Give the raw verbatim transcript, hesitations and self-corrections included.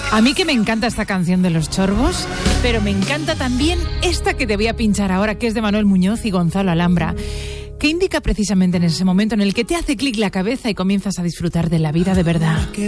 A mí que me encanta esta canción de Los Chorbos, pero me encanta también esta que te voy a pinchar ahora, que es de Manuel Muñoz y Gonzalo Alhambra, que indica precisamente en ese momento en el que te hace clic la cabeza y comienzas a disfrutar de la vida de verdad.